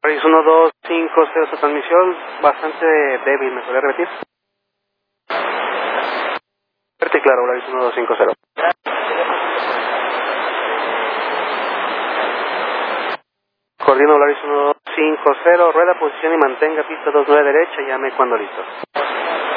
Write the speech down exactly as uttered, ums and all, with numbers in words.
Volaris uno dos cinco cero, su transmisión bastante débil, ¿me podría repetir? Fuerte y claro, Volaris uno dos cinco cero. Coordino Volaris uno dos cinco cero, rueda, posición y mantenga pista dos nueve derecha, llame cuando listo.